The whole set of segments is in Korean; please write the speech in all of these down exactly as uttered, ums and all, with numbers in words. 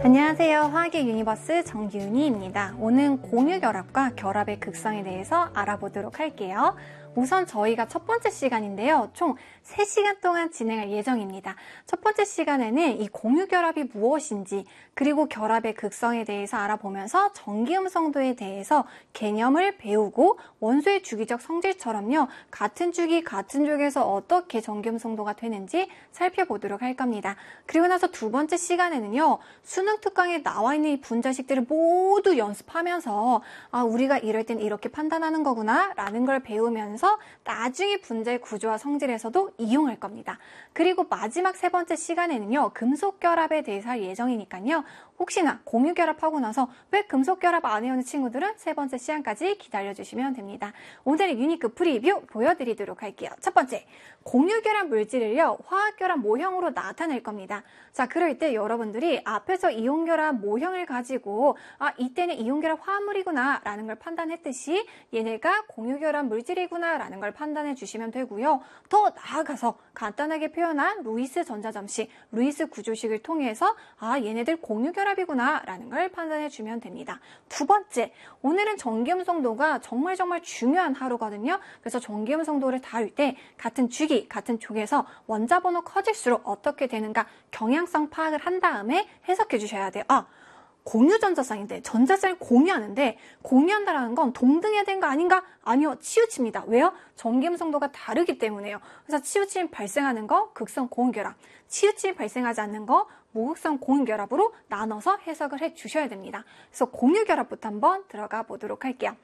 안녕하세요. 화학의 유니버스 정기윤희입니다. 오늘 공유결합과 결합의 극성에 대해서 알아보도록 할게요. 우선 저희가 첫 번째 시간인데요. 총 세 시간 동안 진행할 예정입니다. 첫 번째 시간에는 이 공유결합이 무엇인지 그리고 결합의 극성에 대해서 알아보면서 전기음성도에 대해서 개념을 배우고 원소의 주기적 성질처럼요. 같은 주기, 같은 쪽에서 어떻게 전기음성도가 되는지 살펴보도록 할 겁니다. 그리고 나서 두 번째 시간에는요. 수능 특강에 나와 있는 이 분자식들을 모두 연습하면서 아, 우리가 이럴 땐 이렇게 판단하는 거구나 라는 걸 배우면서 나중에 분자의 구조와 성질에서도 이용할 겁니다. 그리고 마지막 세 번째 시간에는요. 금속결합에 대해서 할 예정이니까요. 혹시나 공유결합하고 나서 왜 금속결합 안 해오는 친구들은 세 번째 시간까지 기다려주시면 됩니다. 오늘의 유니크 프리뷰 보여드리도록 할게요. 첫 번째, 공유결합 물질을요. 화학결합 모형으로 나타낼 겁니다. 자, 그럴 때 여러분들이 앞에서 이온결합 모형을 가지고 아, 이때는 이온결합 화합물이구나 라는 걸 판단했듯이 얘네가 공유결합 물질이구나 라는 걸 판단해 주시면 되고요. 더 나아가서 간단하게 표현한 루이스 전자점식, 루이스 구조식을 통해서 아, 얘네들 공유결합이구나 라는 걸 판단해 주면 됩니다. 두 번째, 오늘은 전기음성도가 정말 정말 중요한 하루거든요. 그래서 전기음성도를 다룰 때 같은 주기, 같은 쪽에서 원자번호 커질수록 어떻게 되는가 경향성 파악을 한 다음에 해석해 주셔야 돼요. 아, 공유전자쌍인데 전자쌍을 공유하는데 공유한다라는 건 동등해야 되는 거 아닌가? 아니요, 치우칩니다. 왜요? 전기음성도가 다르기 때문에요. 그래서 치우침이 발생하는 거 극성 공유결합, 치우침이 발생하지 않는 거 무극성 공유결합으로 나눠서 해석을 해 주셔야 됩니다. 그래서 공유결합부터 한번 들어가 보도록 할게요.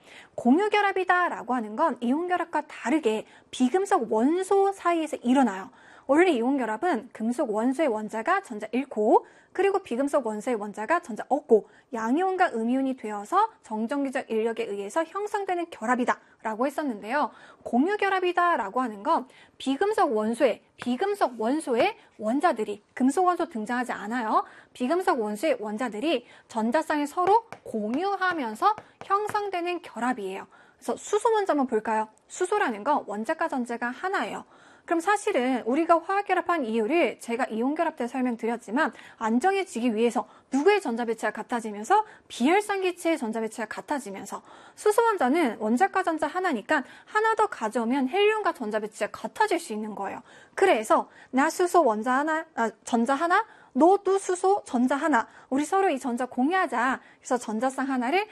공유결합이다 라고 하는 건 이온결합과 다르게 비금속 원소 사이에서 일어나요. 원래 이온결합은 금속 원소의 원자가 전자 잃고 그리고 비금속 원소의 원자가 전자 얻고 양이온과 음이온이 되어서 정전기적 인력에 의해서 형성되는 결합이다 라고 했었는데요. 공유결합이다 라고 하는 건 비금속 원소의 비금속 원소의 원자들이 금속 원소 등장하지 않아요. 비금속 원소의 원자들이 전자쌍을 서로 공유하면서 형성되는 결합이에요. 그래서 수소 먼저 한번 볼까요? 수소라는 건 원자과 전자가 하나예요. 그럼 사실은 우리가 화학결합한 이유를 제가 이온결합 때 설명드렸지만 안정해지기 위해서 누구의 전자배치가 같아지면서 비활성기체의 전자배치가 같아지면서 수소 원자는 원자과 전자 하나니까 하나 더 가져오면 헬륨과 전자배치가 같아질 수 있는 거예요. 그래서 나 수소 원자 하나, 아, 전자 하나, 너도 수소 전자 하나, 우리 서로 이 전자 공유하자. 그래서 전자쌍 하나를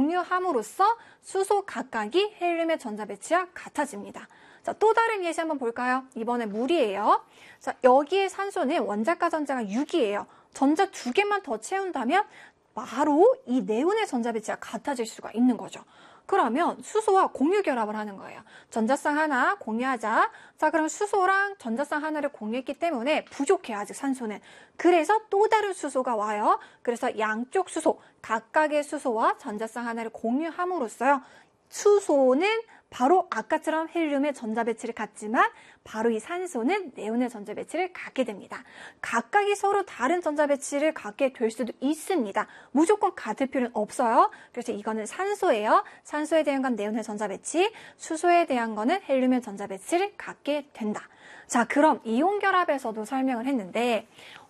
공유함으로써 수소 각각이 헬륨의 전자배치와 같아집니다. 자, 또 다른 예시 한번 볼까요? 이번에 물이에요. 자, 여기에 산소는 원자과 전자가 육이에요. 전자 두 개만 더 채운다면 바로 이 네온의 전자배치가 같아질 수가 있는 거죠. 그러면 수소와 공유결합을 하는 거예요. 전자쌍 하나 공유하자. 자, 그럼 수소랑 전자쌍 하나를 공유했기 때문에 부족해요, 아직 산소는. 그래서 또 다른 수소가 와요. 그래서 양쪽 수소, 각각의 수소와 전자쌍 하나를 공유함으로써요. 수소는 바로 아까처럼 헬륨의 전자배치를 갖지만 바로 이 산소는 네온의 전자배치를 갖게 됩니다. 각각이 서로 다른 전자배치를 갖게 될 수도 있습니다. 무조건 같을 필요는 없어요. 그래서 이거는 산소예요. 산소에 대한 건 네온의 전자배치, 수소에 대한 거는 헬륨의 전자배치를 갖게 된다. 자, 그럼 이온결합에서도 설명을 했는데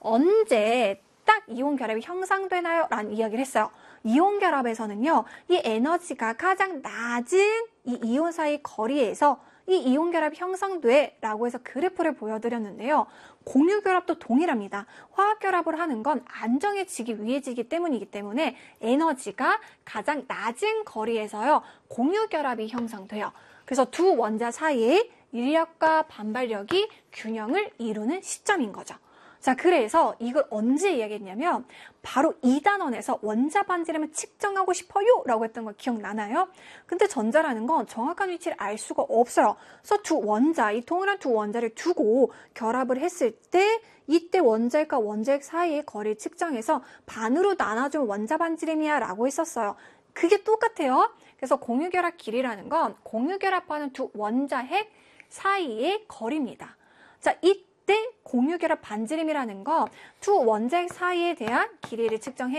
언제 딱 이온결합이 형성되나요? 라는 이야기를 했어요. 이온결합에서는요, 이 에너지가 가장 낮은 이 이온 사이 거리에서 이 이온결합이 형성돼 라고 해서 그래프를 보여드렸는데요. 공유결합도 동일합니다. 화학결합을 하는 건 안정해지기 위해지기 때문이기 때문에 에너지가 가장 낮은 거리에서요, 공유결합이 형성돼요. 그래서 두 원자 사이에 인력과 반발력이 균형을 이루는 시점인 거죠. 자, 그래서 이걸 언제 이야기했냐면 바로 이 단원에서 원자 반지름을 측정하고 싶어요 라고 했던 거 기억나나요? 근데 전자라는 건 정확한 위치를 알 수가 없어요. 그래서 두 원자, 이 동일한 두 원자를 두고 결합을 했을 때 이때 원자핵과 원자핵 사이의 거리를 측정해서 반으로 나눠준 원자 반지름이야 라고 했었어요. 그게 똑같아요. 그래서 공유결합 길이라는 건 공유결합하는 두 원자핵 사이의 거리입니다. 자, 이 때 공유결합 반지름이라는 거 두 원자핵 사이에 대한 길이를 측정해